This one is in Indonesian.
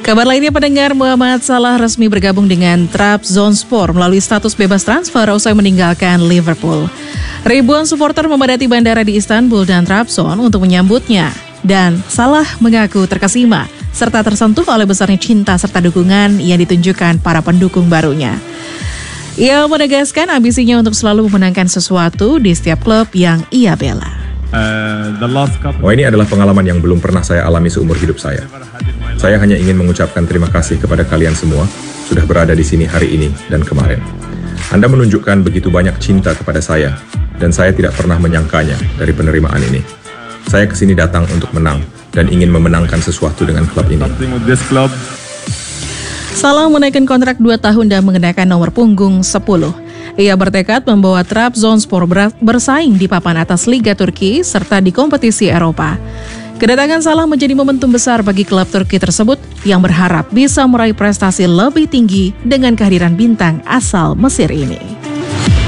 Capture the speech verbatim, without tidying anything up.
Kabar lainnya, pendengar, Muhammad Salah resmi bergabung dengan Trabzonspor melalui status bebas transfer usai meninggalkan Liverpool. Ribuan supporter memadati bandara di Istanbul dan Trabzon untuk menyambutnya. Dan Salah mengaku terkesima serta tersentuh oleh besarnya cinta serta dukungan yang ditunjukkan para pendukung barunya. Ia menegaskan ambisinya untuk selalu memenangkan sesuatu di setiap klub yang ia bela. Oh, ini adalah pengalaman yang belum pernah saya alami seumur hidup saya. Saya hanya ingin mengucapkan terima kasih kepada kalian semua sudah berada di sini hari ini dan kemarin. Anda menunjukkan begitu banyak cinta kepada saya, dan saya tidak pernah menyangkanya dari penerimaan ini. Saya kesini datang untuk menang dan ingin memenangkan sesuatu dengan klub ini. Salah menaikkan kontrak dua tahun dan mengenakan nomor punggung sepuluh. Ia bertekad membawa Trabzonspor bersaing di papan atas Liga Turki serta di kompetisi Eropa. Kedatangan Salah menjadi momentum besar bagi klub Turki tersebut yang berharap bisa meraih prestasi lebih tinggi dengan kehadiran bintang asal Mesir ini.